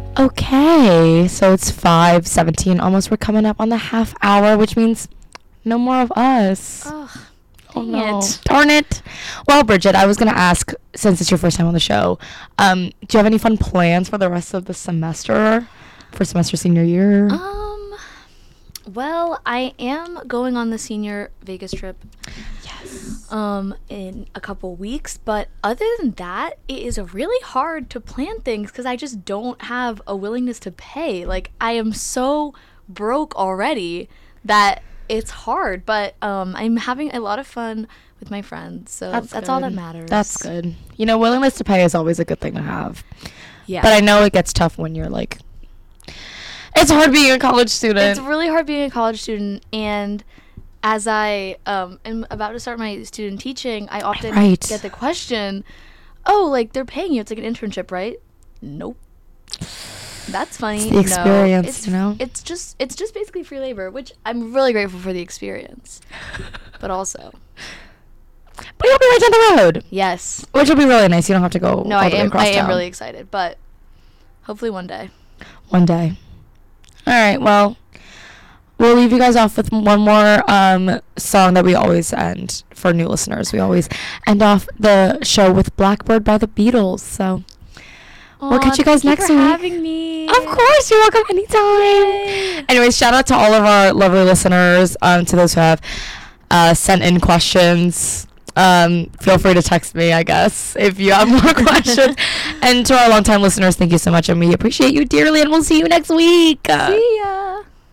Okay, so it's 5:17. Almost, we're coming up on the half hour, which means no more of us. Ugh, Oh dang no. it. Darn it. Well, Bridget, I was going to ask, since it's your first time on the show, do you have any fun plans for the rest of the semester? First semester, senior year? Well, I am going on the senior Vegas trip Yes. in a couple weeks, but other than that, it is really hard to plan things because I just don't have a willingness to pay. Like, I am so broke already that it's hard, but I'm having a lot of fun with my friends, so that's all that good. matters. That's good. You know, willingness to pay is always a good thing to have. Yeah. But I know it gets tough when you're like, it's hard being a college student. It's really hard being a college student, and as I am about to start my student teaching, I often Right. get the question, oh, like, they're paying you. It's like an internship, right? Nope. That's funny. It's the experience, it's, you know? It's just basically free labor, which I'm really grateful for the experience. But also, But you'll be right down the road, yes. which will be really nice. You don't have to go No, all I the way am across town. really excited, but hopefully one day. One day. All right, well, we'll leave you guys off with one more song that we always end for new listeners. We always end off the show with Blackbird by the Beatles. So we'll catch you guys next Thank you week. for having me. Of course, you're welcome anytime. Yay. Anyways, shout out to all of our lovely listeners, to those who have sent in questions. Feel free to text me, I guess, if you have more questions. And to our longtime listeners, thank you so much, and we appreciate you dearly, and we'll see you next week. See ya.